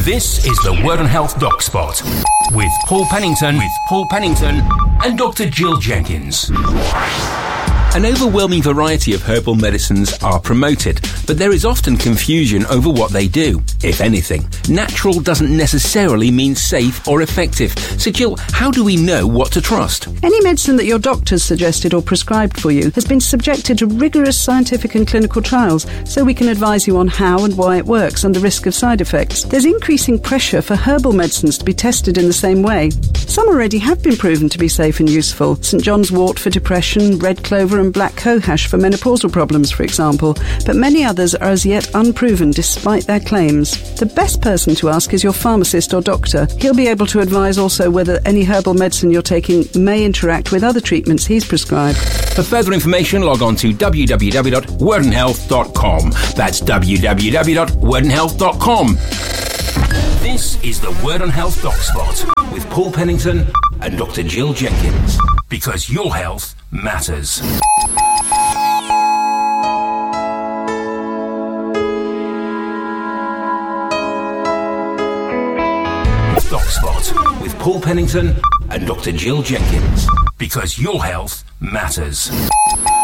This is the Word on Health Doc Spot with Paul Pennington and Dr. Jill Jenkins. An overwhelming variety of herbal medicines are promoted, but there is often confusion over what they do, if anything. Natural doesn't necessarily mean safe or effective. So Jill, how do we know what to trust? Any medicine that your doctor's suggested or prescribed for you has been subjected to rigorous scientific and clinical trials, so we can advise you on how and why it works and the risk of side effects. There's increasing pressure for herbal medicines to be tested in the same way. Some already have been proven to be safe and useful. St John's wort for depression, red clover and black cohosh for menopausal problems, for example, but many others are as yet unproven despite their claims. The best person to ask is your pharmacist or doctor. He'll be able to advise also whether any herbal medicine you're taking may interact with other treatments he's prescribed. For further information, log on to www.wordandhealth.com. That's www.wordandhealth.com. This is the Word on Health Doc Spot with Paul Pennington and Dr. Jill Jenkins, because your health matters. Doc Spot with Paul Pennington and Dr. Jill Jenkins, because your health matters.